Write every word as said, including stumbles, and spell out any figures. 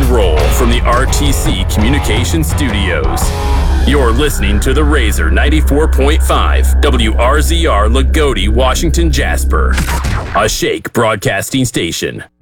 roll from the R T C Communication Studios. You're listening to The Razor ninety-four point five, W R Z R Lagodi, Washington, Jasper, a Shake broadcasting station.